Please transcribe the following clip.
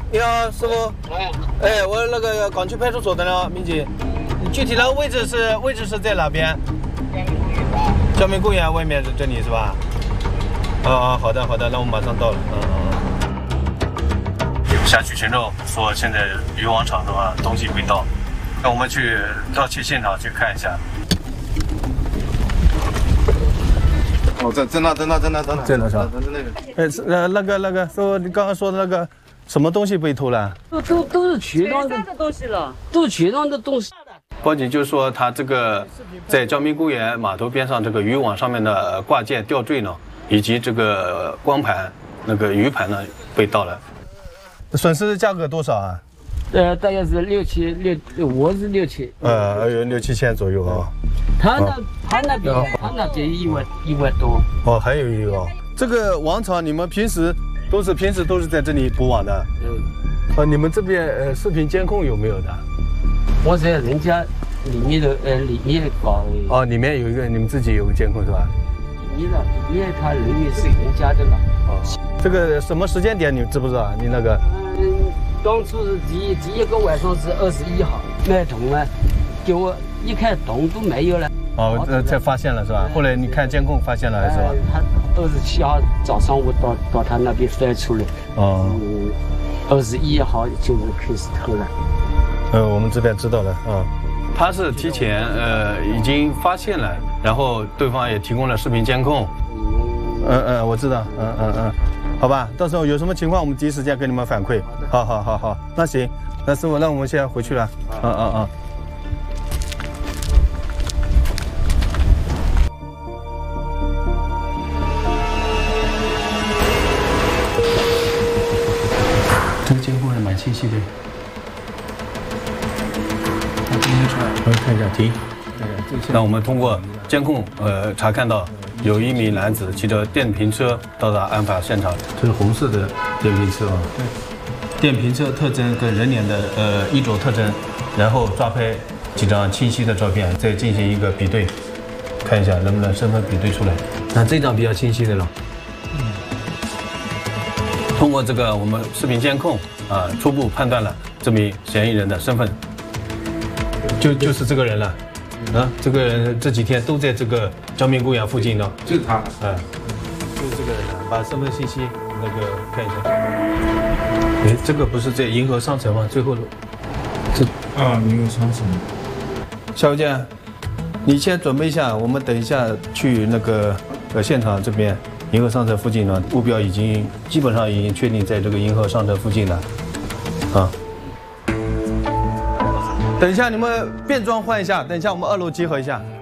你好，师傅。哎，我那个刚去派出所的呢，民警。你具体的位置是在哪边？交民公园外面这里是吧？好的，那我马上到了。辖区群众说，现在渔网厂的话东西未到，那我们去盗窃现场去看一下。 哦，在那是吧？ 那个，说你刚刚说的那个什么东西被偷了？ 都是渠上的东西了，都是渠上的东西。 报警就说他这个在交民公园码头边上这个渔网上面的挂件吊坠呢，以及这个光盘那个鱼盘呢被盗了。损失的价格多少啊？ 大概是6、7，我是6、7。 有6、7千左右啊。 他那边1万多。 哦，还有一个哦。这个网场你们平时都是在这里捕网的？你们这边视频监控有没有的？ 我在人家里面搞。 哦，里面有一个你们自己有个监控是吧？ 里面他人员是人家的了。 哦，这个什么时间点你知不知道？你那个？ 当初是第一个晚上是21号，买桶啊，给我一看桶都没有了。 哦，才发现了是吧？后来你看监控发现了是吧？ 他27号早上我到他那边翻出来。哦。21号就是开始偷了。 我们这边知道了啊。他是提前已经发现了，然后对方也提供了视频监控。我知道。好吧，到时候有什么情况我们第一时间给你们反馈。好，那行，那师傅，那我们现在回去了。这个监控还蛮清晰的。我看一下，停。那我们通过监控查看到有一名男子骑着电瓶车到达案发现场，这是红色的电瓶车啊。对。电瓶车特征跟人脸的衣着特征，然后抓拍几张清晰的照片，再进行一个比对，看一下能不能身份比对出来。那这张比较清晰的了。通过这个我们视频监控初步判断了这名嫌疑人的身份，就是这个人了。这个人这几天都在这个交民公园附近呢。 就是他。 就是这个人了。把身份信息那个看一下。这个不是在银河商城吗？最后银河商城。 小姐，你先准备一下，我们等一下去那个现场这边。银河商城附近呢，目标基本上已经确定在这个银河商城附近了，等一下你们便装换一下，等一下我们2楼集合一下。